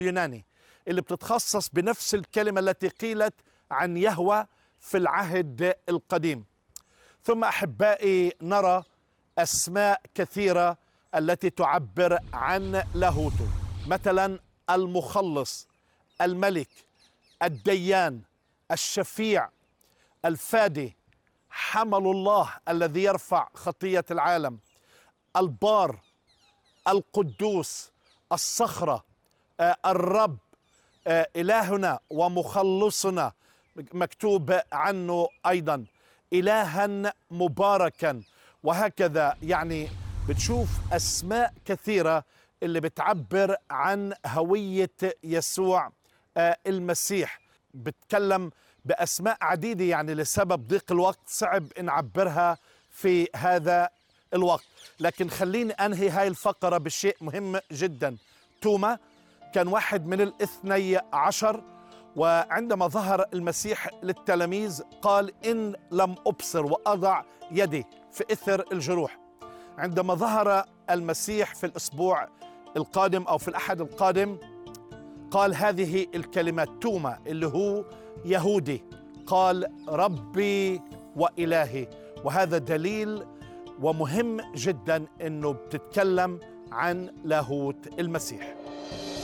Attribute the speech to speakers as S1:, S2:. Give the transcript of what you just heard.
S1: اليوناني اللي بتتخصص بنفس الكلمة التي قيلت عن يهوه في العهد القديم. ثم أحبائي نرى أسماء كثيرة التي تعبر عن لاهوته، مثلا المخلص، الملك، الديان، الشفيع، الفادي، حمل الله الذي يرفع خطية العالم، البار، القدوس، الصخرة، الرب، إلهنا ومخلصنا مكتوب عنه أيضا إلها مباركا. وهكذا يعني بتشوف أسماء كثيرة اللي بتعبر عن هوية يسوع المسيح. بتكلم بأسماء عديدة، يعني لسبب ضيق الوقت صعب إن نعبرها في هذا الوقت، لكن خليني أنهي هاي الفقرة بشيء مهم جدا. توما كان واحد من ال12، وعندما ظهر المسيح للتلاميذ قال إن لم أبصر وأضع يدي في إثر الجروح. عندما ظهر المسيح في الأسبوع القادم أو في الأحد القادم قال هذه الكلمات. توما اللي هو يهودي قال ربي وإلهي، وهذا دليل ومهم جدا أنه بتتكلم عن لاهوت المسيح.